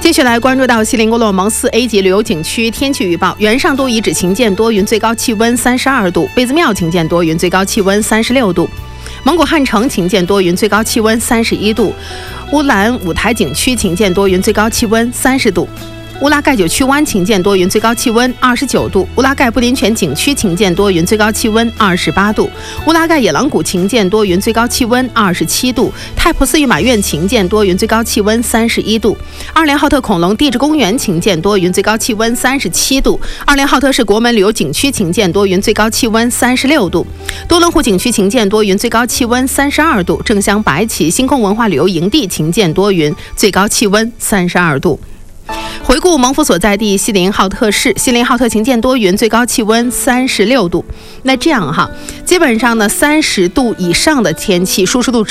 继续来关注到锡林郭勒盟4A 级旅游景区天气预报。元上都遗址晴间多云，最高气温32度；贝子庙晴间多云，最高气温36度；蒙古汉城晴间多云，最高气温31度；乌兰舞台景区晴间多云，最高气温30度；乌拉盖九曲湾晴间多云，最高气温29度；乌拉盖布林泉景区晴间多云，最高气温28度；乌拉盖野狼谷晴间多云，最高气温27度；泰普寺御马院晴间多云，最高气温31度；二连浩特恐龙地质公园晴间多云，最高气温37度；二连浩特市国门旅游景区晴间多云，最高气温36度；多伦湖景区晴间多云，最高气温32度；正乡白起星空文化旅游营地晴间多云，最高气温32度。回顾蒙府所在地锡林浩特市，锡林浩特晴间多云，最高气温36度。那这样哈，基本上呢30度以上的天气，舒适度